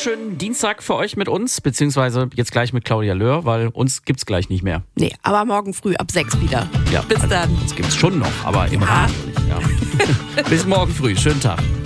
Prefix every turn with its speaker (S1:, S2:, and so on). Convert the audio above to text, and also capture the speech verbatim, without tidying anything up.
S1: wunderschönen Dienstag für euch mit uns, beziehungsweise jetzt gleich mit Claudia Löhr, weil uns gibt's gleich nicht mehr.
S2: Nee, aber morgen früh ab sechs wieder.
S1: Ja,
S2: bis
S1: also
S2: dann.
S1: Uns gibt's schon noch, aber im
S2: Ja.
S1: Radio nicht. Ja. Bis morgen früh. Schönen Tag.